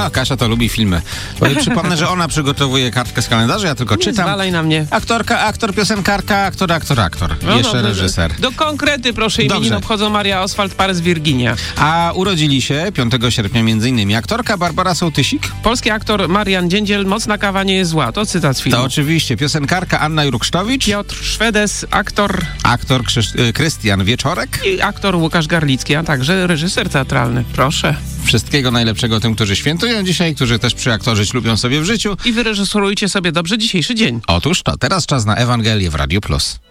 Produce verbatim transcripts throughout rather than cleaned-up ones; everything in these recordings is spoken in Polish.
A, Kasia to lubi filmy. Przypomnę, że ona przygotowuje kartkę z kalendarza, ja tylko Nie czytam. zwalaj na mnie. Aktorka, aktor, piosenkarka, aktor, aktor, aktor. No Jeszcze dobrze, reżyser. Do konkrety, proszę, imieniny Dobrze. obchodzą Maria Oswald, Paris, Virginia. A urodzili się piątego sierpnia między innymi aktorka Barbara Sołtysik. Polski aktor Marian Dziędziel, Mocna kawa nie jest zła. To cytat z filmu. To oczywiście piosenkarka Anna Jurksztowicz. Piotr Szwedes, aktor Aktor Krzysz- y, Krystian Wieczorek. i aktor Łukasz Garlicki, a także reżyser teatralny. Proszę. Wszystkiego najlepszego tym, którzy świętują dzisiaj, którzy też przyaktorzyć lubią sobie w życiu. I wyreżyserujcie sobie dobrze dzisiejszy dzień. Otóż to, teraz czas na Ewangelię w Radio Plus.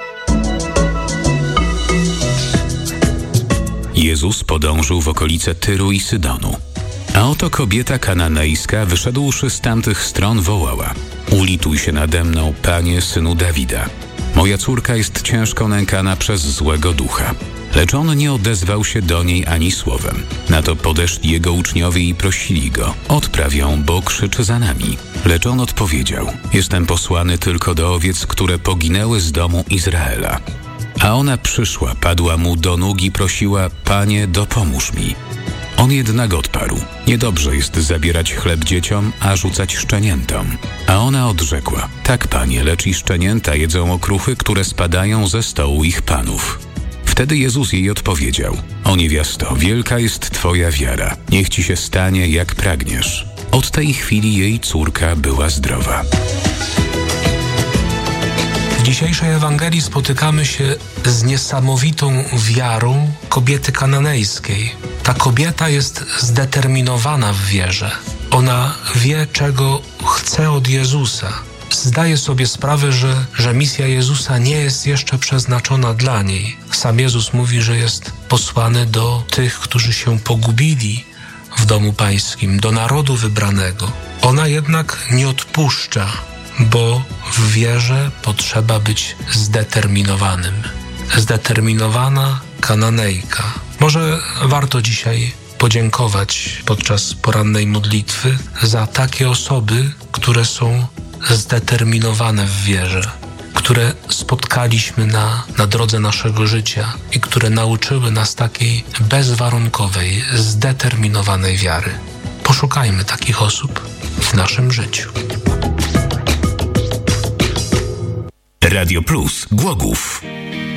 Jezus podążył w okolice Tyru i Sydonu. A oto kobieta kananejska, wyszedłszy z tamtych stron, wołała: ulituj się nade mną, Panie, Synu Dawida. Moja córka jest ciężko nękana przez złego ducha. Lecz on nie odezwał się do niej ani słowem. Na to podeszli jego uczniowie i prosili go: odpraw ją, bo krzyczy za nami. Lecz on odpowiedział: jestem posłany tylko do owiec, które poginęły z domu Izraela. A ona przyszła, padła mu do nóg i prosiła: Panie, dopomóż mi. On jednak odparł: niedobrze jest zabierać chleb dzieciom, a rzucać szczeniętom. A ona odrzekła: tak, Panie, lecz i szczenięta jedzą okruchy, które spadają ze stołu ich panów. Wtedy Jezus jej odpowiedział: o niewiasto, wielka jest twoja wiara, niech ci się stanie, jak pragniesz. Od tej chwili jej córka była zdrowa. W dzisiejszej Ewangelii spotykamy się z niesamowitą wiarą kobiety kananejskiej. Ta kobieta jest zdeterminowana w wierze. Ona wie, czego chce od Jezusa. Zdaje sobie sprawę, że, że misja Jezusa nie jest jeszcze przeznaczona dla niej. Sam Jezus mówi, że jest posłany do tych, którzy się pogubili w domu pańskim, do narodu wybranego. Ona jednak nie odpuszcza, bo w wierze potrzeba być zdeterminowanym. Zdeterminowana Kananejka. Może warto dzisiaj podziękować podczas porannej modlitwy za takie osoby, które są zdeterminowane w wierze, które spotkaliśmy na, na drodze naszego życia i które nauczyły nas takiej bezwarunkowej, zdeterminowanej wiary. Poszukajmy takich osób w naszym życiu. Radio Plus Głogów.